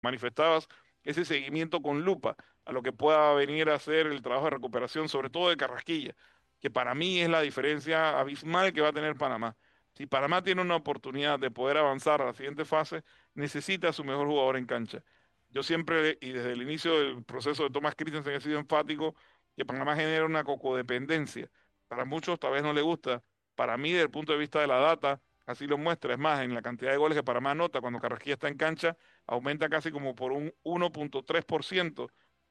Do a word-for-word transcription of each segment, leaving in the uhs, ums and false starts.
manifestabas, ese seguimiento con lupa a lo que pueda venir a ser el trabajo de recuperación, sobre todo de Carrasquilla, que para mí es la diferencia abismal que va a tener Panamá. Si Panamá tiene una oportunidad de poder avanzar a la siguiente fase, necesita a su mejor jugador en cancha. Yo siempre, y desde el inicio del proceso de Thomas Christensen, he sido enfático que Panamá genera una cocodependencia. Para muchos tal vez no le gusta. Para mí, desde el punto de vista de la data, así lo muestra. Es más, en la cantidad de goles que Panamá anota cuando Carrasquilla está en cancha, aumenta casi como por un uno punto tres por ciento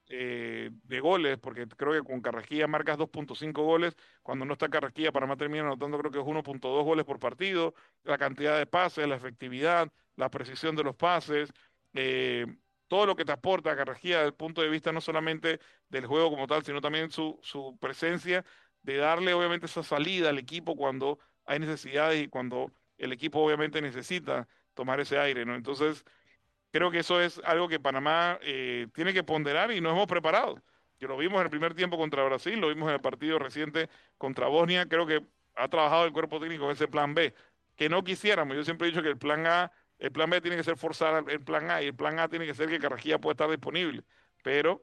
eh, de goles, porque creo que con Carrasquilla marcas dos punto cinco goles, cuando no está Carrasquilla, Panamá termina anotando creo que es uno punto dos goles por partido, la cantidad de pases, la efectividad, la precisión de los pases, eh, todo lo que te aporta Carrasquilla desde el punto de vista no solamente del juego como tal, sino también su, su presencia de darle obviamente esa salida al equipo cuando hay necesidades y cuando el equipo obviamente necesita tomar ese aire, ¿no? Entonces, creo que eso es algo que Panamá eh, tiene que ponderar y nos hemos preparado. Que lo vimos en el primer tiempo contra Brasil, lo vimos en el partido reciente contra Bosnia. Creo que ha trabajado el cuerpo técnico en ese plan B, que no quisiéramos. Yo siempre he dicho que el plan A, el plan B tiene que ser forzar el plan A y el plan A tiene que ser que Carrasquilla pueda estar disponible. Pero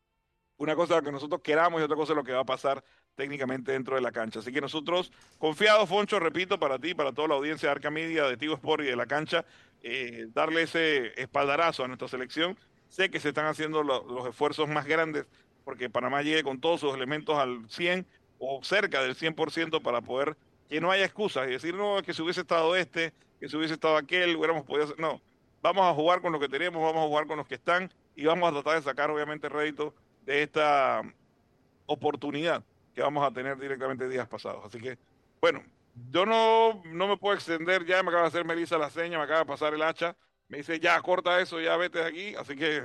una cosa es lo que nosotros queramos y otra cosa es lo que va a pasar técnicamente dentro de la cancha. Así que nosotros, confiados, Foncho, repito, para ti, para toda la audiencia de Arca Media, de Tigo Sport y de la cancha, eh, darle ese espaldarazo a nuestra selección. Sé que se están haciendo lo- los esfuerzos más grandes porque Panamá llegue con todos sus elementos al cien o cerca del cien por ciento para poder que no haya excusas y decir, no, que si hubiese estado este, que si hubiese estado aquel, hubiéramos podido hacer. No, vamos a jugar con lo que tenemos, vamos a jugar con los que están y vamos a tratar de sacar, obviamente, rédito de esta oportunidad que vamos a tener directamente días pasados. Así que, bueno, yo no, no me puedo extender, ya me acaba de hacer Melissa la seña, me acaba de pasar el hacha, me dice, ya, corta eso, ya vete de aquí, así que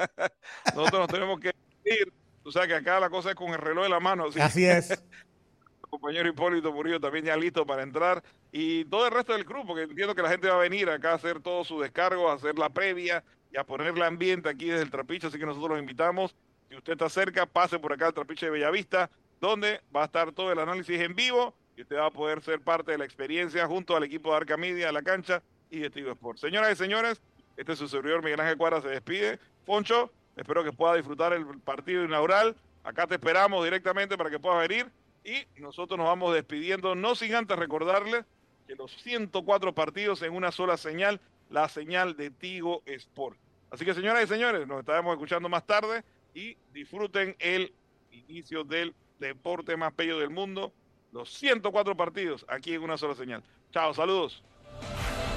nosotros nos tenemos que ir. Tú sabes que acá la cosa es con el reloj de la mano, así que Así es. el compañero Hipólito Murillo también ya listo para entrar y todo el resto del grupo, que entiendo que la gente va a venir acá a hacer todo su descargo, a hacer la previa y a ponerle ambiente aquí desde el Trapiche, así que nosotros los invitamos. Si usted está cerca, pase por acá al Trapiche de Bellavista, donde va a estar todo el análisis en vivo y usted va a poder ser parte de la experiencia junto al equipo de Arca Media, la cancha y de Tigo Sport. Señoras y señores, este es su servidor Miguel Ángel Cuadra, se despide. Foncho, espero que pueda disfrutar el partido inaugural. Acá te esperamos directamente para que puedas venir y nosotros nos vamos despidiendo, no sin antes recordarles que los ciento cuatro partidos en una sola señal, la señal de Tigo Sport. Así que señoras y señores, nos estaremos escuchando más tarde y disfruten el inicio del deporte más bello del mundo, los ciento cuatro partidos aquí en una sola señal. Chao, saludos.